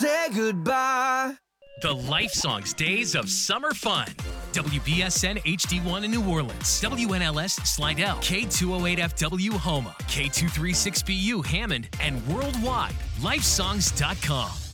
say goodbye. The Life Songs Days of Summer Fun. WBSN HD1 in New Orleans, WNLS Slidell, K208FW Houma, K236BU Hammond, and worldwide, lifesongs.com.